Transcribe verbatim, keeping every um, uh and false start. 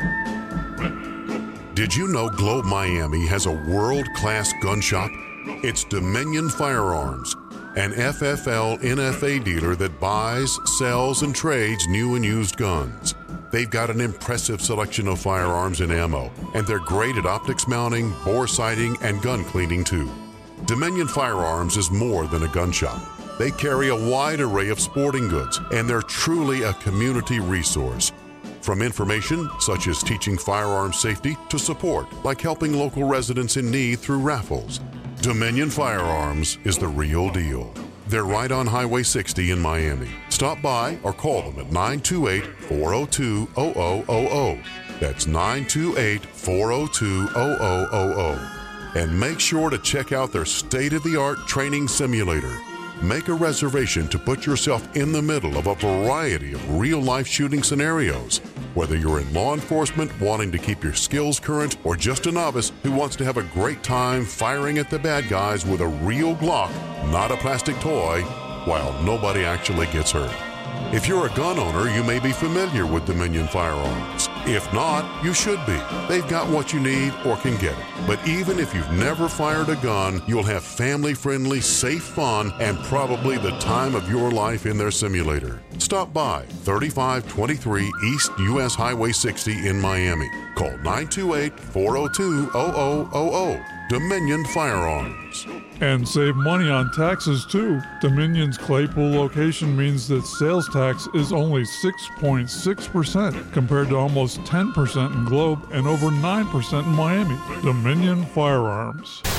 Did you know Globe Miami has a world-class gun shop? It's Dominion Firearms, an F F L N F A dealer that buys, sells, and trades new and used guns. They've got an impressive selection of firearms and ammo, and they're great at optics mounting, bore sighting, and gun cleaning too. Dominion Firearms is more than a gun shop. They carry a wide array of sporting goods, and they're truly a community resource. From information such as teaching firearm safety to support like helping local residents in need through raffles, Dominion Firearms is the real deal. They're right on Highway sixty in Miami. Stop by or call them at nine two eight, four oh two, oh oh oh oh. That's nine two eight, four oh two, oh oh oh oh. And make sure to check out their state-of-the-art training simulator. Make a reservation to put yourself in the middle of a variety of real-life shooting scenarios. Whether you're in law enforcement wanting to keep your skills current or just a novice who wants to have a great time firing at the bad guys with a real Glock, not a plastic toy, while nobody actually gets hurt. If you're a gun owner, you may be familiar with Dominion Firearms. If not, you should be. They've got what you need or can get it. But even if you've never fired a gun, you'll have family-friendly, safe fun and probably the time of your life in their simulator. Stop by thirty-five twenty-three East U S Highway sixty in Miami. Call nine two eight, four oh two, oh oh oh oh. Dominion Firearms. And save money on taxes, too. Dominion's Claypool location means that sales tax is only six point six percent compared to almost ten percent in Globe and over nine percent in Miami. Dominion Firearms.